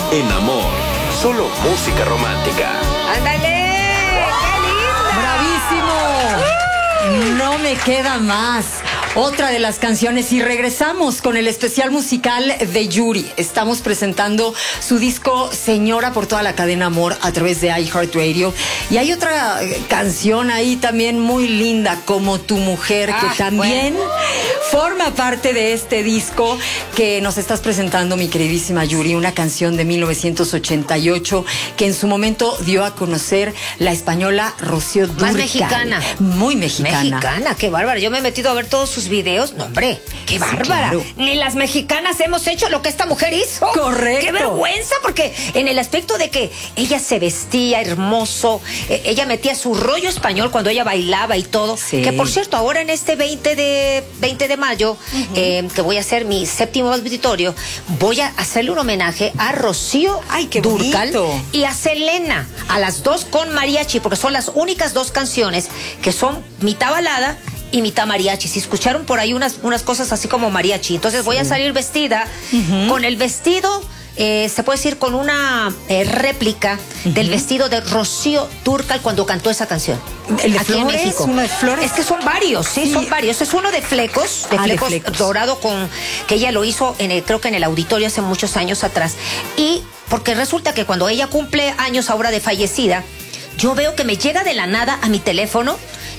En Amor, solo música romántica. ¡Ándale! ¡Qué linda! ¡Bravísimo! No me queda más. Otra de las canciones y regresamos con el especial musical de Yuri. Estamos presentando su disco Señora por toda la cadena Amor a través de iHeartRadio. Y hay otra canción ahí también muy linda, Como tu mujer, que también forma parte de este disco que nos estás presentando, mi queridísima Yuri. Una canción de 1988 que en su momento dio a conocer la española Rocío Dúrcal. Más mexicana. Muy mexicana. Mexicana, qué bárbara. Yo me he metido a ver todos sus videos. No, hombre, qué bárbara. Claro. Ni las mexicanas hemos hecho lo que esta mujer hizo. Correcto. Qué vergüenza, porque en el aspecto de que ella se vestía hermoso, ella metía su rollo español cuando ella bailaba y todo. Sí. Que por cierto, ahora en este 20 de mayo, que voy a hacer mi 7º auditorio, voy a hacerle un homenaje a Rocío Dúrcal y a Selena, a las dos con mariachi, porque son las únicas dos canciones que son mitad balada y mitad mariachi. Si escucharon por ahí unas cosas así como mariachi. Entonces voy a salir vestida con el vestido, se puede decir con una réplica del vestido de Rocío Dúrcal cuando cantó esa canción. ¿El de aquí flores? En México. ¿Uno de flores? Es que son varios, sí, son varios. Es uno de flecos, de flecos dorado, que ella lo hizo creo que en el auditorio hace muchos años atrás. Y porque resulta que cuando ella cumple años ahora de fallecida, yo veo que me llega de la nada a mi teléfono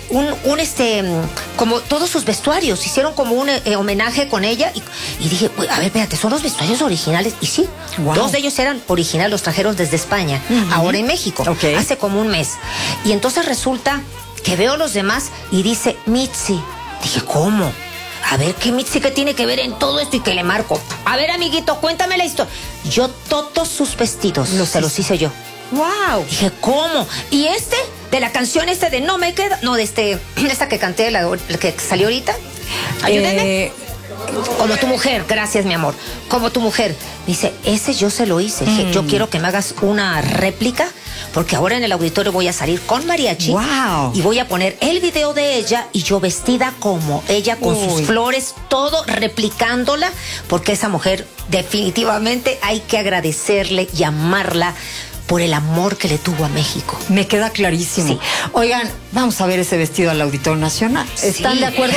como todos sus vestuarios, hicieron como un homenaje con ella y dije, a ver, espérate, ¿son los vestuarios originales? Y sí, dos de ellos eran originales, los trajeron desde España, ahora en México, hace como un mes. Y entonces resulta que veo los demás y dice Mitzi. Dije, ¿cómo? A ver, ¿qué Mitzi que tiene que ver en todo esto? Y que le marco. A ver, amiguito, cuéntame la historia. Yo todos sus vestidos se los hice yo. ¡Wow! Dije, ¿cómo? Y de la canción de No Me Queda, no, de esta que canté, la que salió ahorita. Ayúdenme. Como tu mujer, gracias, mi amor. Como tu mujer. Dice, ese yo se lo hice. Dije, yo quiero que me hagas una réplica, porque ahora en el auditorio voy a salir con mariachi. Wow. Y voy a poner el video de ella y yo vestida como ella, con sus flores, todo replicándola, porque esa mujer definitivamente hay que agradecerle y amarla por el amor que le tuvo a México. Me queda clarísimo. Sí. Oigan, vamos a ver ese vestido al Auditorio Nacional. ¿Están de acuerdo?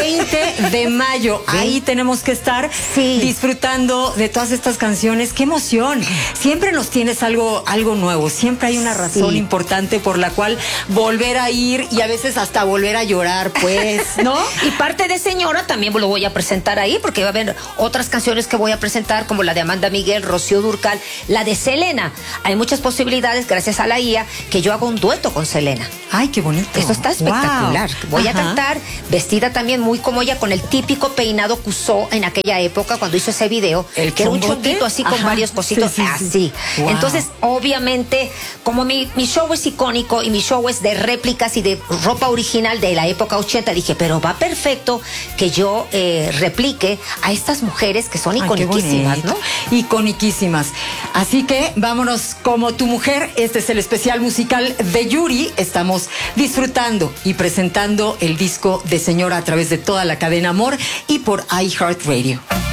20 de mayo. Ahí tenemos que estar disfrutando de todas estas canciones. ¡Qué emoción! Siempre nos tienes algo nuevo. Siempre hay una razón importante por la cual volver a ir y a veces hasta volver a llorar, pues, ¿no? Y parte de Señora también lo voy a presentar ahí, porque va a haber otras canciones que voy a presentar, como la de Amanda Miguel, Rocío Dúrcal, la de Selena. Hay muchas posibilidades, gracias a la IA, que yo hago un dueto con Selena. ¡Ay, qué bonito! Esto está espectacular. Wow. Voy a cantar vestida también muy como ella, con el típico peinado que usó en aquella época cuando hizo ese video, que era un chonguito así con varios cositos así. Wow. Entonces, obviamente, como mi show es icónico y mi show es de réplicas y de ropa original de la época 80, dije, pero va perfecto que yo replique a estas mujeres que son iconiquísimas, ¿no? Iconiquísimas. Así que vámonos como tu mujer. Este es el especial musical de Yuri. Estamos disfrutando y presentando el disco de Señora a través de toda la cadena Amor y por iHeartRadio.